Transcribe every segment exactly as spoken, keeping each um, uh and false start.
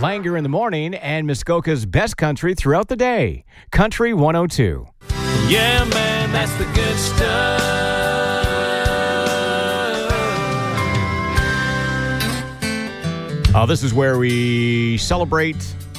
Langer in the morning and Muskoka's best country throughout the day. Country one oh two. Yeah, man, that's the good stuff. Uh, this is where we celebrate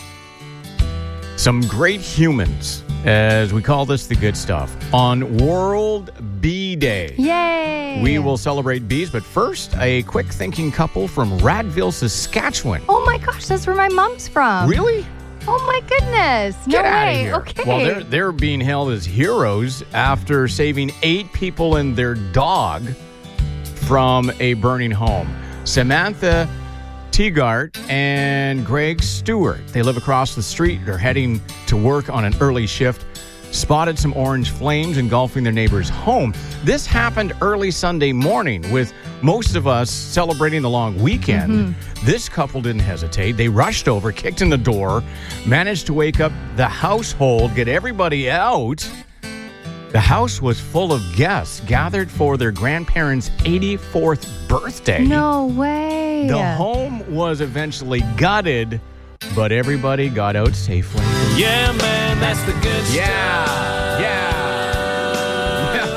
some great humans, as we call this the good stuff, on World Bee Day. Yay! We will celebrate bees, but first, a quick thinking couple from Radville, Saskatchewan. Oh my gosh, that's where my mom's from. Really? Oh my goodness. No Get out of way. here. Okay. Well, they're, they're being hailed as heroes after saving eight people and their dog from a burning home. Samantha Teagart and Greg Stewart. They live across the street. They're heading to work on an early shift. Spotted some orange flames engulfing their neighbor's home. This happened early Sunday morning with most of us celebrating the long weekend. Mm-hmm. This couple didn't hesitate. They rushed over, kicked in the door, managed to wake up the household, get everybody out. The house was full of guests gathered for their grandparents' eighty-fourth birthday. No way. The home was eventually gutted, but everybody got out safely. Yeah, man, that's the good Yeah, stuff. yeah, yeah.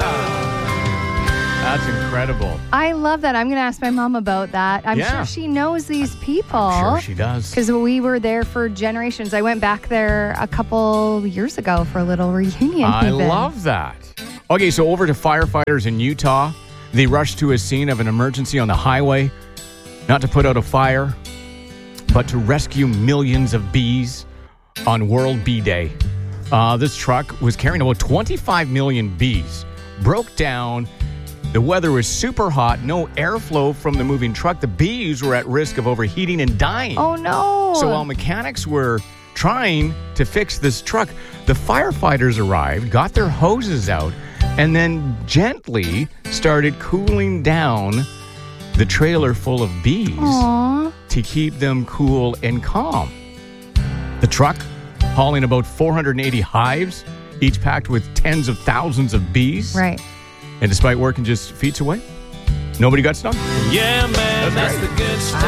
That's incredible. I love that. I'm going to ask my mom about that. I'm Yeah. sure she knows these people. I'm sure she does. Because we were there for generations. I went back there a couple years ago for a little reunion. I even. love that. Okay, so over to firefighters in Utah. They rushed to a scene of an emergency on the highway, not to put out a fire, but to rescue millions of bees on World Bee Day. Uh, this truck was carrying about twenty-five million bees. Broke down. The weather was super hot. No airflow from the moving truck. The bees were at risk of overheating and dying. Oh, no. So while mechanics were trying to fix this truck, the firefighters arrived, got their hoses out, and then gently started cooling down the trailer full of bees Aww. to keep them cool and calm. The truck hauling about four hundred eighty hives, each packed with tens of thousands of bees. Right. And despite working just feet away, nobody got stung. Yeah, man, that's, That's the good stuff.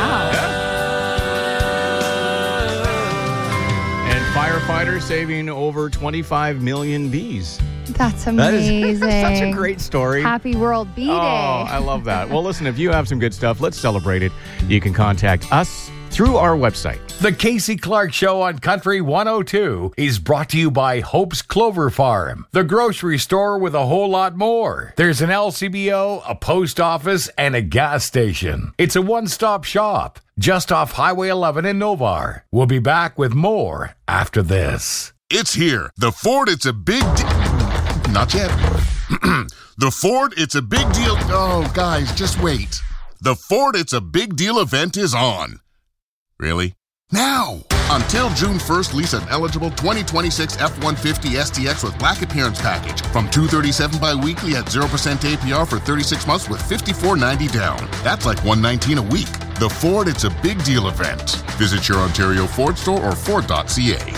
And firefighters saving over twenty-five million bees. That's That amazing. is such a great story. Happy World Bee Day. Oh, I love that. Well, listen, if you have some good stuff, let's celebrate it. You can contact us through our website. The Casey Clark Show on Country one oh two is brought to you by Hope's Clover Farm, the grocery store with a whole lot more. There's an L C B O, a post office, and a gas station. It's a one-stop shop just off Highway eleven in Novar. We'll be back with more after this. It's here. The Ford It's a Big Deal. Not yet. The Ford It's a Big Deal. Oh, guys, just wait. The Ford It's a Big Deal event is on. Really? Now! Until June first, lease an eligible twenty twenty-six F one fifty S T X with black appearance package from two hundred thirty-seven dollars bi-weekly at zero percent A P R for thirty-six months with fifty-four ninety down. That's like one hundred nineteen dollars a week. The Ford It's a Big Deal event. Visit your Ontario Ford store or Ford dot C A.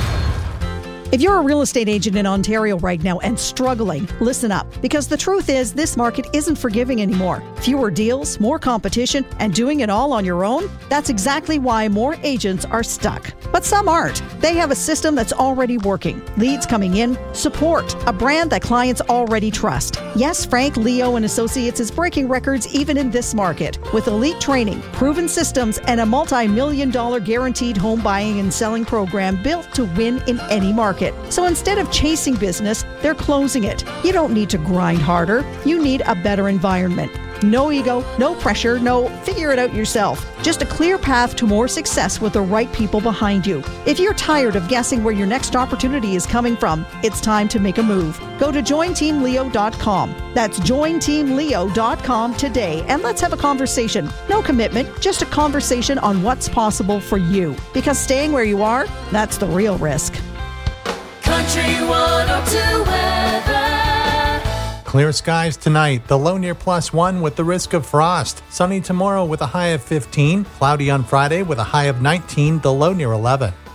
If you're a real estate agent in Ontario right now and struggling, listen up. Because the truth is, this market isn't forgiving anymore. Fewer deals, more competition, and doing it all on your own? That's exactly why more agents are stuck. But some aren't. They have a system that's already working. Leads coming in, support, a brand that clients already trust. Yes, Frank, Leo, and Associates is breaking records even in this market. With elite training, proven systems, and a multi-million dollar guaranteed home buying and selling program built to win in any market. So instead of chasing business, they're closing it. You don't need to grind harder. You need a better environment. No ego, no pressure, no figure it out yourself. Just a clear path to more success with the right people behind you. If you're tired of guessing where your next opportunity is coming from, it's time to make a move. Go to join team leo dot com. That's join team leo dot com today, and let's have a conversation. No commitment, just a conversation on what's possible for you. Because staying where you are, that's the real risk. Country one oh two weather. Clear skies tonight. The low near plus one with the risk of frost. Sunny tomorrow with a high of fifteen. Cloudy on Friday with a high of nineteen. The low near eleven.